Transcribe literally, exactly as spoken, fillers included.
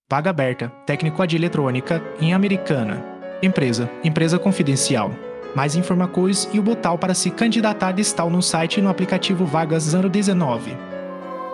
Vaga aberta, técnico de eletrônica, em Americana. Empresa, empresa confidencial. Mais informações e o botão para se candidatar estão no site e no aplicativo Vagas zero dezenove.